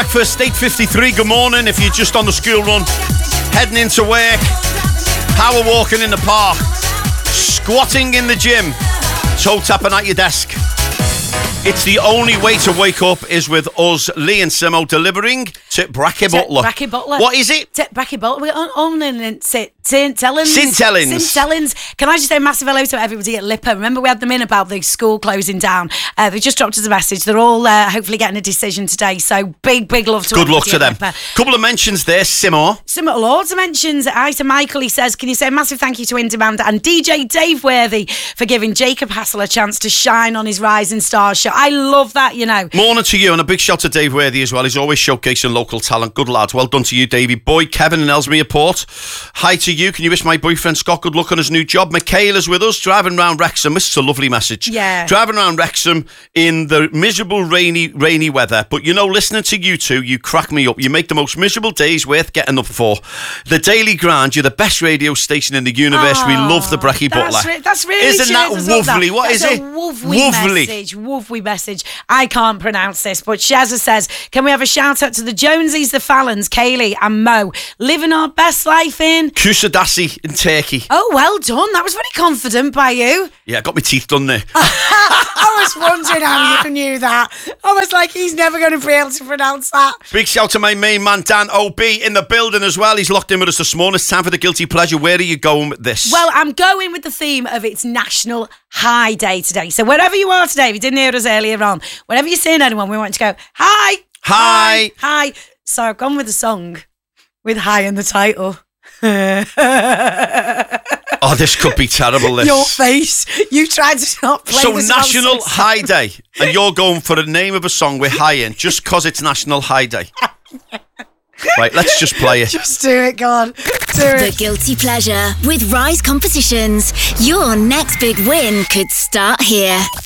breakfast, 8:53. Good morning. If you're just on the school run, heading into work, power walking in the park, squatting in the gym, toe tapping at your desk. It's the only way to wake up is with us, Lee and Simo, delivering to Bracky Butler. Bracky Butler. What is it? Bracky Butler. We're owning St. Helens. St. Helens. St. Helens. Can I just say a massive hello to everybody at Lipper? Remember we had them in about the school closing down. They just dropped us a message. They're all hopefully getting a decision today. So big love to Good luck to them. Lipper. Couple of mentions there, Simo. Loads of mentions. Hi to Michael. He says, can you say a massive thank you to In Demand and DJ Dave Worthy for giving Jacob Hassel a chance to shine on his Rising Stars show. I love that, you know. Morning to you, and a big shout to Dave Worthy as well. He's always showcasing local talent. Good lad. Well done to you, Davey boy. Kevin in Ellesmere Port. Hi to you. Can you wish my boyfriend Scott good luck on his new job? Michaela's with us, driving around Wrexham. This is a lovely message. Yeah. Driving around Wrexham in the miserable rainy weather. But you know, listening to you two, you crack me up. You make the most miserable days worth getting up for. The Daily Grind, you're the best radio station in the universe. We love the Bracky Butler. That's really Isn't that lovely? What is it? Woofly message. I can't pronounce this, but Shazza says, can we have a shout out to the Jonesies, the Fallons, Kaylee and Mo, living our best life in Kusadasi in Turkey. Oh, well done. That was very confident by you. Yeah, I got my teeth done there. I was wondering how you knew that. I was like, he's never going to be able to pronounce that. Big shout to my main man, Dan OB, in the building as well. He's locked in with us this morning. It's time for the Guilty Pleasure. Where are you going with this? Well, I'm going with the theme of it's National Hi Day today. So wherever you are today, if you didn't hear us earlier on, whenever you're seeing anyone, we want to go, hi. Hi. Hi. So I've gone with a song with hi in the title. Oh, this could be terrible, this. Your face. You tried to not play So this National High Day, and you're going for the name of a song with high in, just because it's National High Day. Right, let's just play it. Just do it, God. Do it. The Guilty Pleasure with Rise Competitions. Your next big win could start here.